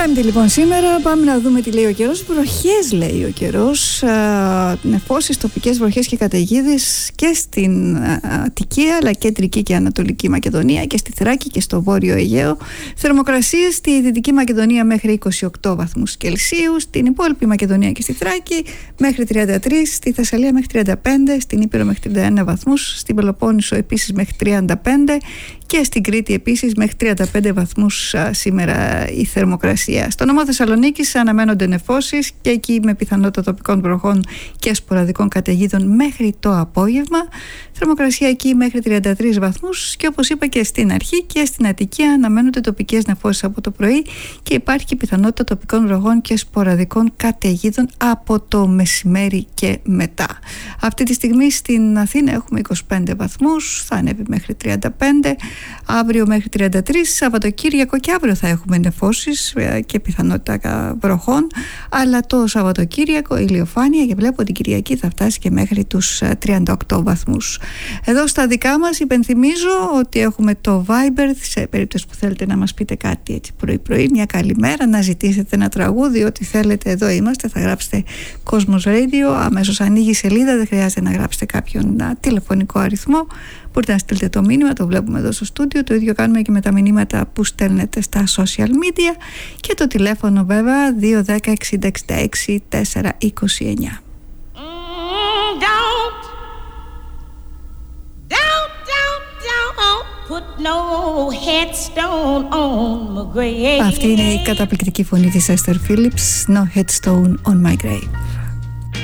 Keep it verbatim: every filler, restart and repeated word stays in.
Πέμπτη λοιπόν σήμερα, πάμε να δούμε τι λέει ο καιρός. Βροχές λέει ο καιρός, νεφώσεις, τοπικές βροχές και καταιγίδες και στην Αττική αλλά και Κεντρική και Ανατολική Μακεδονία και στη Θράκη και στο Βόρειο Αιγαίο. Θερμοκρασίες στη Δυτική Μακεδονία μέχρι είκοσι οκτώ βαθμούς Κελσίου, στην υπόλοιπη Μακεδονία και στη Θράκη μέχρι τριάντα τρία, στη Θεσσαλία μέχρι τριάντα πέντε, στην Ήπειρο μέχρι τριάντα ένα βαθμούς, στην Πελοπόννησο επίσης μέχρι τριάντα πέντε και στην Κρήτη επίσης μέχρι τριάντα πέντε βαθμούς σήμερα η θερμοκρασία. Στο νομό Θεσσαλονίκης αναμένονται νεφώσεις και εκεί με πιθανότητα τοπικών βροχών και σποραδικών καταιγίδων μέχρι το απόγευμα. Θερμοκρασία εκεί μέχρι τριάντα τρία βαθμούς και όπως είπα και στην αρχή και στην Αττική αναμένονται τοπικές νεφώσεις από το πρωί και υπάρχει και πιθανότητα τοπικών βροχών και σποραδικών καταιγίδων από το μεσημέρι και μετά. Αυτή τη στιγμή στην Αθήνα έχουμε είκοσι πέντε βαθμούς, θα ανέβει μέχρι τριάντα πέντε, αύριο μέχρι τριάντα τρία, Σαββατοκύριακο και αύριο θα έχουμε νεφώσεις και πιθανότητα βροχών, αλλά το Σαββατοκύριακο ηλιοφάνεια και βλέπω ότι την Κυριακή θα φτάσει και μέχρι τους τριάντα οκτώ βαθμούς. Εδώ στα δικά μας υπενθυμίζω ότι έχουμε το Viber σε περίπτωση που θέλετε να μας πείτε κάτι έτσι πρωί πρωί, μια καλημέρα, να ζητήσετε ένα τραγούδι, ό,τι θέλετε, εδώ είμαστε, θα γράψετε Cosmos Radio, αμέσως ανοίγει η σελίδα, δεν χρειάζεται να γράψετε κάποιον α, τηλεφωνικό αριθμό, μπορείτε να στείλετε το μήνυμα, το βλέπουμε εδώ στο στούντιο, το ίδιο κάνουμε και με τα μηνύματα που στέλνετε στα social media και το τηλέφωνο βέβαια δύο ένα μηδέν εξήντα εξήντα έξι τετρακόσια είκοσι εννιά. Αυτή είναι η καταπληκτική φωνή της Esther Phillips, No headstone on my grave.